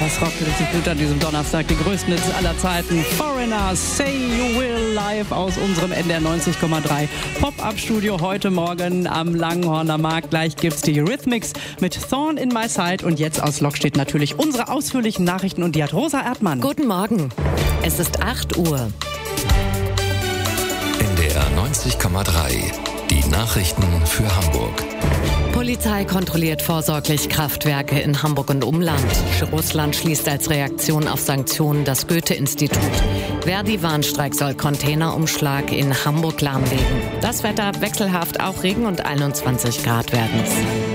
Das rockt richtig gut an diesem Donnerstag. Die größten Hits aller Zeiten. Foreigner, Say You Will, live aus unserem NDR 90,3 Pop-Up-Studio heute Morgen am Langhorner Markt. Gleich gibt's die Eurythmics mit Thorn in My Side. Und jetzt aus Lok steht natürlich unsere ausführlichen Nachrichten und die hat Rosa Erdmann. Guten Morgen. Es ist 8 Uhr. NDR 90,3. Die Nachrichten für Hamburg. Polizei kontrolliert vorsorglich Kraftwerke in Hamburg und Umland. Russland schließt als Reaktion auf Sanktionen das Goethe-Institut. Verdi-Warnstreik soll Containerumschlag in Hamburg lahmlegen. Das Wetter wechselhaft, auch Regen und 21 Grad werden's.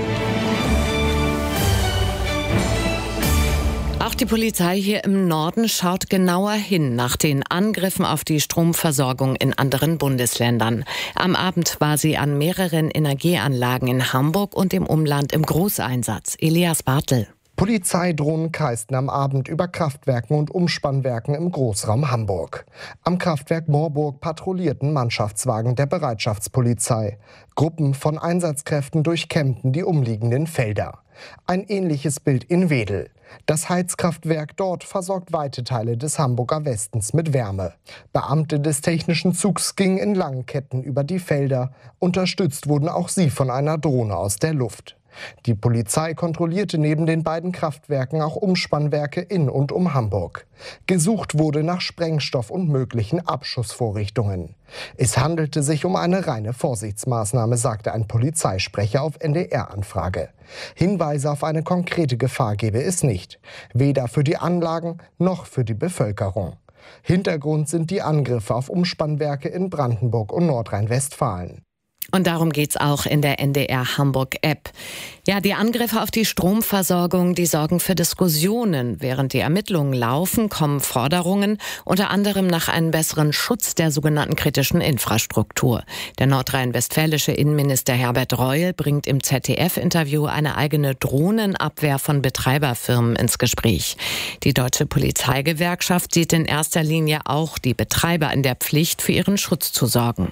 Auch die Polizei hier im Norden schaut genauer hin nach den Angriffen auf die Stromversorgung in anderen Bundesländern. Am Abend war sie an mehreren Energieanlagen in Hamburg und im Umland im Großeinsatz. Elias Bartel. Polizeidrohnen kreisten am Abend über Kraftwerken und Umspannwerken im Großraum Hamburg. Am Kraftwerk Moorburg patrouillierten Mannschaftswagen der Bereitschaftspolizei. Gruppen von Einsatzkräften durchkämmten die umliegenden Felder. Ein ähnliches Bild in Wedel. Das Heizkraftwerk dort versorgt weite Teile des Hamburger Westens mit Wärme. Beamte des technischen Zugs gingen in langen Ketten über die Felder. Unterstützt wurden auch sie von einer Drohne aus der Luft. Die Polizei kontrollierte neben den beiden Kraftwerken auch Umspannwerke in und um Hamburg. Gesucht wurde nach Sprengstoff und möglichen Abschussvorrichtungen. Es handelte sich um eine reine Vorsichtsmaßnahme, sagte ein Polizeisprecher auf NDR-Anfrage. Hinweise auf eine konkrete Gefahr gebe es nicht, weder für die Anlagen noch für die Bevölkerung. Hintergrund sind die Angriffe auf Umspannwerke in Brandenburg und Nordrhein-Westfalen. Und darum geht's auch in der NDR Hamburg App. Ja, die Angriffe auf die Stromversorgung, die sorgen für Diskussionen. Während die Ermittlungen laufen, kommen Forderungen, unter anderem nach einem besseren Schutz der sogenannten kritischen Infrastruktur. Der nordrhein-westfälische Innenminister Herbert Reul bringt im ZDF-Interview eine eigene Drohnenabwehr von Betreiberfirmen ins Gespräch. Die Deutsche Polizeigewerkschaft sieht in erster Linie auch die Betreiber in der Pflicht, für ihren Schutz zu sorgen.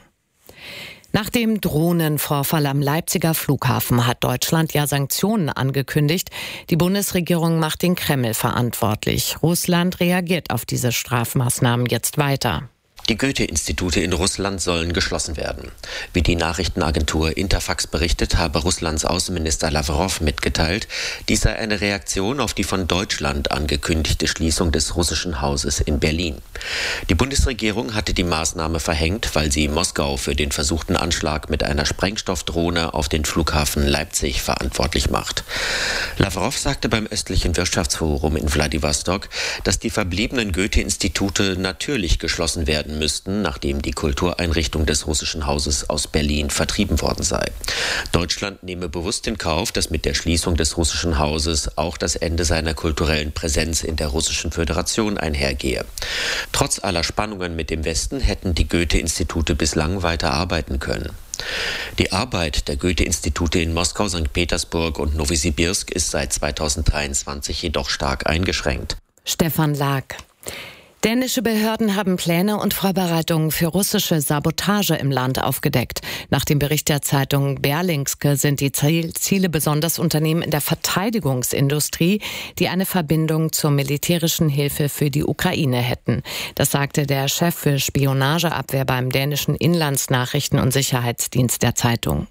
Nach dem Drohnenvorfall am Leipziger Flughafen hat Deutschland ja Sanktionen angekündigt. Die Bundesregierung macht den Kreml verantwortlich. Russland reagiert auf diese Strafmaßnahmen jetzt weiter. Die Goethe-Institute in Russland sollen geschlossen werden. Wie die Nachrichtenagentur Interfax berichtet, habe Russlands Außenminister Lavrov mitgeteilt, dies sei eine Reaktion auf die von Deutschland angekündigte Schließung des russischen Hauses in Berlin. Die Bundesregierung hatte die Maßnahme verhängt, weil sie Moskau für den versuchten Anschlag mit einer Sprengstoffdrohne auf den Flughafen Leipzig verantwortlich macht. Lavrov sagte beim östlichen Wirtschaftsforum in Wladiwostok, dass die verbliebenen Goethe-Institute natürlich geschlossen werden müssten, nachdem die Kultureinrichtung des russischen Hauses aus Berlin vertrieben worden sei. Deutschland nehme bewusst in Kauf, dass mit der Schließung des russischen Hauses auch das Ende seiner kulturellen Präsenz in der Russischen Föderation einhergehe. Trotz aller Spannungen mit dem Westen hätten die Goethe-Institute bislang weiter arbeiten können. Die Arbeit der Goethe-Institute in Moskau, St. Petersburg und Nowosibirsk ist seit 2023 jedoch stark eingeschränkt. Stefan Lag. Dänische Behörden haben Pläne und Vorbereitungen für russische Sabotage im Land aufgedeckt. Nach dem Bericht der Zeitung Berlingske sind die Ziele besonders Unternehmen in der Verteidigungsindustrie, die eine Verbindung zur militärischen Hilfe für die Ukraine hätten. Das sagte der Chef für Spionageabwehr beim dänischen Inlandsnachrichten- und Sicherheitsdienst der Zeitung.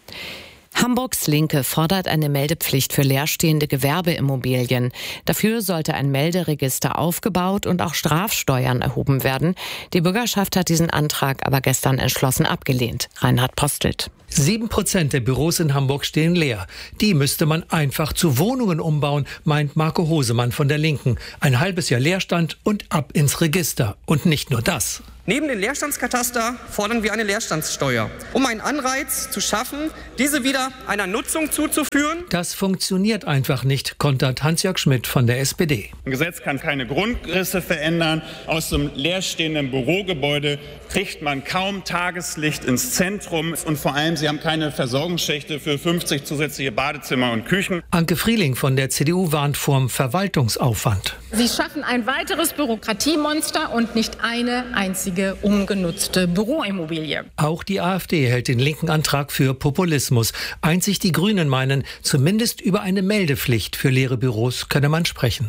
Hamburgs Linke fordert eine Meldepflicht für leerstehende Gewerbeimmobilien. Dafür sollte ein Melderegister aufgebaut und auch Strafsteuern erhoben werden. Die Bürgerschaft hat diesen Antrag aber gestern entschlossen abgelehnt. Reinhard Postelt. 7% der Büros in Hamburg stehen leer. Die müsste man einfach zu Wohnungen umbauen, meint Marco Hosemann von der Linken. Ein halbes Jahr Leerstand und ab ins Register. Und nicht nur das. Neben dem Leerstandskataster fordern wir eine Leerstandssteuer, um einen Anreiz zu schaffen, diese wieder einer Nutzung zuzuführen. Das funktioniert einfach nicht, kontert Hans-Jörg Schmidt von der SPD. Ein Gesetz kann keine Grundrisse verändern. Aus dem leerstehenden Bürogebäude kriegt man kaum Tageslicht ins Zentrum. Und vor allem, sie haben keine Versorgungsschächte für 50 zusätzliche Badezimmer und Küchen. Anke Frieling von der CDU warnt vorm Verwaltungsaufwand. Sie schaffen ein weiteres Bürokratiemonster und nicht eine einzige ungenutzte Büroimmobilie. Auch die AfD hält den linken Antrag für Populismus. Einzig die Grünen meinen, zumindest über eine Meldepflicht für leere Büros könne man sprechen.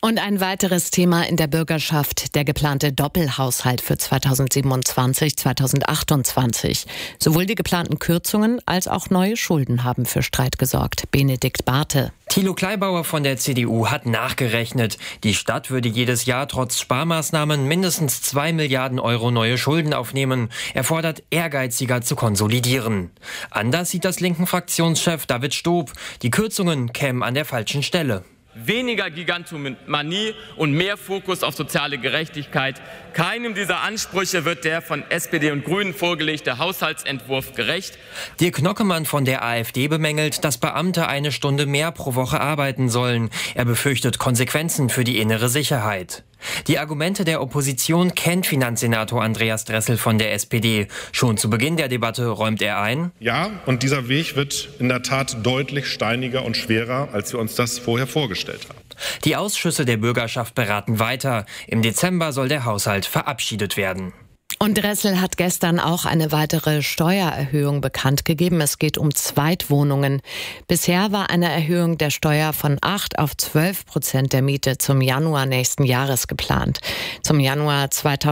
Und ein weiteres Thema in der Bürgerschaft, der geplante Doppelhaushalt für 2027, 2028. Sowohl die geplanten Kürzungen als auch neue Schulden haben für Streit gesorgt. Benedikt Barthe. Thilo Kleibauer von der CDU hat nachgerechnet. Die Stadt würde jedes Jahr trotz Sparmaßnahmen mindestens 2 Milliarden Euro neue Schulden aufnehmen. Er fordert, ehrgeiziger zu konsolidieren. Anders sieht das linken Fraktionschef David Stob. Die Kürzungen kämen an der falschen Stelle. Weniger Gigantomanie und mehr Fokus auf soziale Gerechtigkeit. Keinem dieser Ansprüche wird der von SPD und Grünen vorgelegte Haushaltsentwurf gerecht. Dirk Nockemann von der AfD bemängelt, dass Beamte 1 Stunde mehr pro Woche arbeiten sollen. Er befürchtet Konsequenzen für die innere Sicherheit. Die Argumente der Opposition kennt Finanzsenator Andreas Dressel von der SPD. Schon zu Beginn der Debatte räumt er ein: Ja, und dieser Weg wird in der Tat deutlich steiniger und schwerer, als wir uns das vorher vorgestellt haben. Die Ausschüsse der Bürgerschaft beraten weiter. Im Dezember soll der Haushalt verabschiedet werden. Und Dressel hat gestern auch eine weitere Steuererhöhung bekannt gegeben. Es geht um Zweitwohnungen. Bisher war eine Erhöhung der Steuer von 8 auf 12% der Miete zum Januar nächsten Jahres geplant. Zum Januar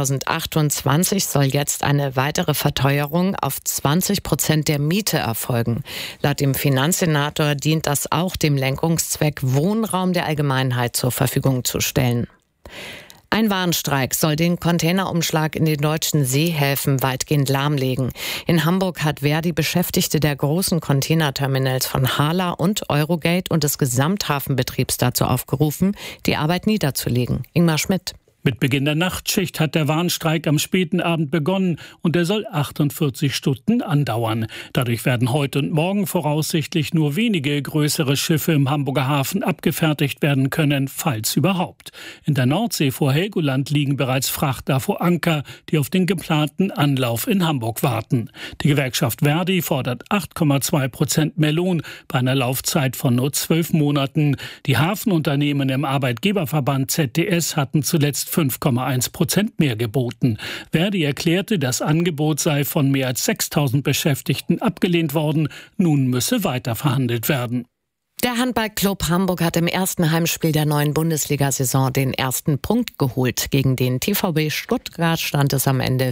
2028 soll jetzt eine weitere Verteuerung auf 20% der Miete erfolgen. Laut dem Finanzsenator dient das auch dem Lenkungszweck, Wohnraum der Allgemeinheit zur Verfügung zu stellen. Ein Warnstreik soll den Containerumschlag in den deutschen Seehäfen weitgehend lahmlegen. In Hamburg hat Verdi Beschäftigte der großen Containerterminals von Hala und Eurogate und des Gesamthafenbetriebs dazu aufgerufen, die Arbeit niederzulegen. Ingmar Schmidt. Mit Beginn der Nachtschicht hat der Warnstreik am späten Abend begonnen und er soll 48 Stunden andauern. Dadurch werden heute und morgen voraussichtlich nur wenige größere Schiffe im Hamburger Hafen abgefertigt werden können, falls überhaupt. In der Nordsee vor Helgoland liegen bereits Frachter vor Anker, die auf den geplanten Anlauf in Hamburg warten. Die Gewerkschaft Verdi fordert 8,2% mehr Lohn bei einer Laufzeit von nur 12 Monaten. Die Hafenunternehmen im Arbeitgeberverband ZDS hatten zuletzt 5,1% mehr geboten. Verdi erklärte, das Angebot sei von mehr als 6.000 Beschäftigten abgelehnt worden. Nun müsse weiter verhandelt werden. Der Handballclub Hamburg hat im ersten Heimspiel der neuen Bundesliga-Saison den ersten Punkt geholt. Gegen den TVB Stuttgart stand es am Ende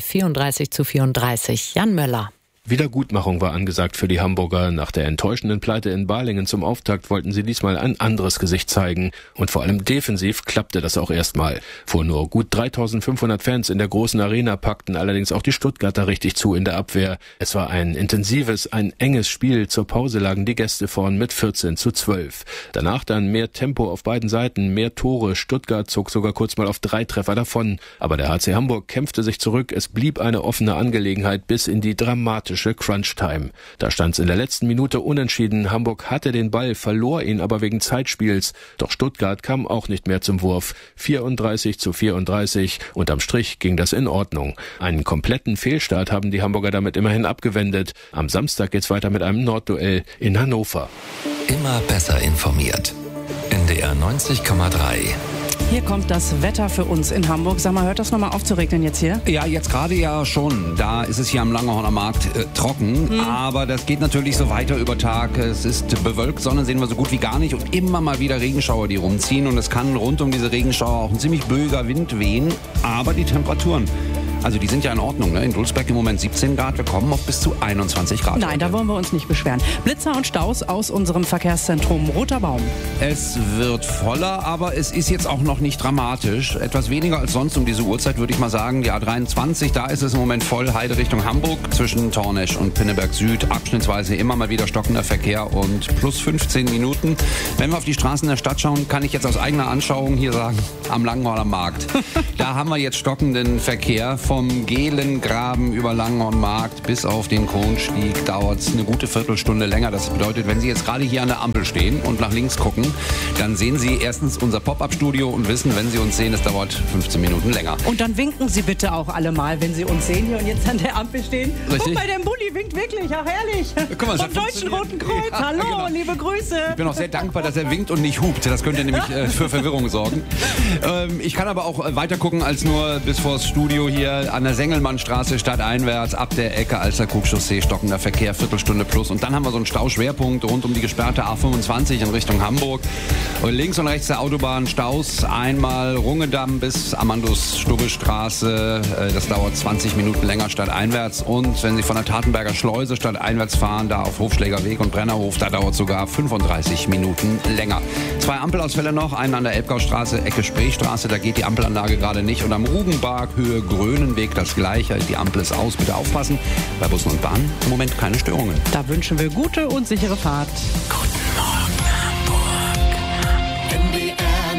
34:34. Jan Möller. Wiedergutmachung war angesagt für die Hamburger. Nach der enttäuschenden Pleite in Balingen zum Auftakt wollten sie diesmal ein anderes Gesicht zeigen. Und vor allem defensiv klappte das auch erstmal. Vor nur gut 3.500 Fans in der großen Arena packten allerdings auch die Stuttgarter richtig zu in der Abwehr. Es war ein intensives, ein enges Spiel. Zur Pause lagen die Gäste vorn mit 14:12. Danach dann mehr Tempo auf beiden Seiten, mehr Tore. Stuttgart zog sogar kurz mal auf 3 Treffer davon. Aber der HC Hamburg kämpfte sich zurück. Es blieb eine offene Angelegenheit bis in die dramatische Crunch-Time. Da stand es in der letzten Minute unentschieden. Hamburg hatte den Ball, verlor ihn aber wegen Zeitspiels. Doch Stuttgart kam auch nicht mehr zum Wurf. 34:34. Unterm Strich ging das in Ordnung. Einen kompletten Fehlstart haben die Hamburger damit immerhin abgewendet. Am Samstag geht's weiter mit einem Nordduell in Hannover. Immer besser informiert. NDR 90,3. Hier kommt das Wetter für uns in Hamburg. Sag mal, hört das nochmal auf zu regnen jetzt hier? Ja, jetzt gerade ja schon. Da ist es hier am Langerhorner Markt trocken. Aber das geht natürlich so weiter über Tag. Es ist bewölkt, Sonne sehen wir so gut wie gar nicht. Und immer mal wieder Regenschauer, die rumziehen. Und es kann rund um diese Regenschauer auch ein ziemlich böiger Wind wehen. Aber die Temperaturen, also die sind ja in Ordnung. Ne? In Dulsbeck im Moment 17 Grad. Wir kommen auf bis zu 21 Grad. Nein, da wollen wir uns nicht beschweren. Blitzer und Staus aus unserem Verkehrszentrum Roter Baum. Es wird voller, aber es ist jetzt auch noch nicht dramatisch. Etwas weniger als sonst um diese Uhrzeit, würde ich mal sagen. Die A23, da ist es im Moment voll. Heide Richtung Hamburg zwischen Tornesch und Pinneberg Süd. Abschnittsweise immer mal wieder stockender Verkehr und plus 15 Minuten. Wenn wir auf die Straßen der Stadt schauen, kann ich jetzt aus eigener Anschauung hier sagen, am Langenhorner Markt. Da haben wir jetzt stockenden Verkehr. Vom Gehlengraben über Langenhornmarkt bis auf den Kronstieg dauert es eine gute Viertelstunde länger. Das bedeutet, wenn Sie jetzt gerade hier an der Ampel stehen und nach links gucken, dann sehen Sie erstens unser Pop-Up-Studio und wissen, wenn Sie uns sehen, es dauert 15 Minuten länger. Und dann winken Sie bitte auch alle mal, wenn Sie uns sehen hier und jetzt an der Ampel stehen. Richtig. Guck mal, der Bulli sie winkt wirklich, ach herrlich. Guck mal, vom Deutschen Roten Kreuz, ja, hallo, genau. liebe Grüße. Ich bin auch sehr dankbar, dass er winkt und nicht hupt. Das könnte nämlich für Verwirrung sorgen. Ich kann aber auch weiter gucken als nur bis vors Studio hier an der Sengelmannstraße stadteinwärts, ab der Ecke Alster-Krug-Chaussee, stockender Verkehr, Viertelstunde plus. Und dann haben wir so einen Stauschwerpunkt rund um die gesperrte A25 in Richtung Hamburg. Und links und rechts der Autobahn Staus, einmal Rungedamm bis Amandus-Stubbe-Straße. Das dauert 20 Minuten länger stadteinwärts. Und wenn Sie von der Tatenberger Schleuse stadteinwärts fahren, da auf Hofschlägerweg und Brennerhof, da dauert sogar 35 Minuten länger. 2 Ampelausfälle noch, einen an der Elbgaustraße, Ecke Spreestraße, da geht die Ampelanlage gerade nicht. Und am Rugenberg, Höhe Grönenweg, das gleiche. Die Ampel ist aus, bitte aufpassen. Bei Bussen und Bahnen im Moment keine Störungen. Da wünschen wir gute und sichere Fahrt. Guten Morgen, Hamburg. NDR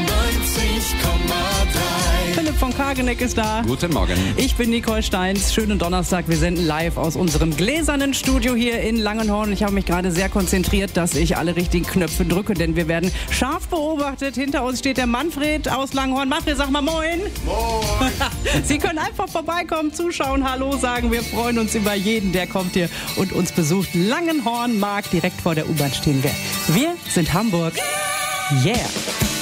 90,3. Philipp von Kageneck ist da. Guten Morgen. Ich bin Nicole Steins. Schönen Donnerstag. Wir senden live aus unserem gläsernen Studio hier in Langenhorn. Ich habe mich gerade sehr konzentriert, dass ich alle richtigen Knöpfe drücke, denn wir werden scharf beobachtet. Hinter uns steht der Manfred aus Langenhorn. Manfred, sag mal moin. Moin. Sie können einfach vorbeikommen, zuschauen, hallo sagen. Wir freuen uns über jeden, der kommt hier und uns besucht. Langenhorn mag direkt vor der U-Bahn stehen wir. Wir sind Hamburg. Yeah.